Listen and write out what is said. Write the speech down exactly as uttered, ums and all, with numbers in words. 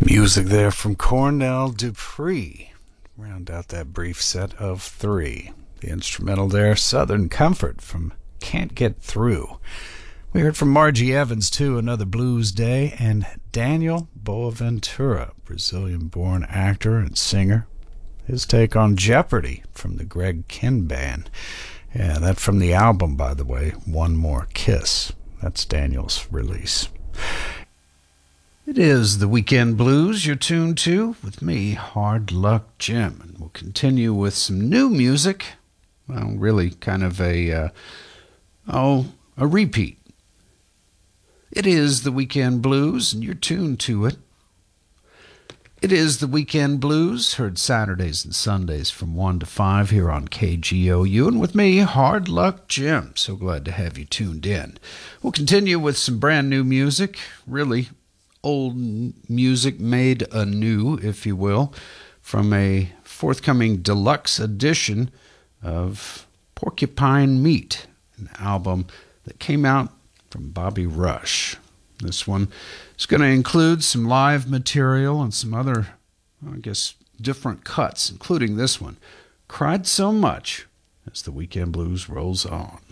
Music there from Cornell Dupree. Round out that brief set of three. The instrumental there, Southern Comfort from Can't Get Through. We heard from Margie Evans, too, Another Blues Day, and Daniel Boaventura, Brazilian-born actor and singer. His take on Jeopardy from the Greg Kihn Band. Yeah, that from the album, by the way, One More Kiss. That's Daniel's release. It is the Weekend Blues you're tuned to with me, Hard Luck Jim, and we'll continue with some new music. Well, really kind of a, uh, oh, a repeat. It is the Weekend Blues, and you're tuned to it. It is the Weekend Blues, heard Saturdays and Sundays from one to five here on K G O U, and with me, Hard Luck Jim. So glad to have you tuned in. We'll continue with some brand new music, really old music made anew, if you will, from a forthcoming deluxe edition of Porcupine Meat, an album that came out from Bobby Rush. This one is going to include some live material and some other, I guess, different cuts, including this one, Cried So Much as the Weekend Blues rolls on.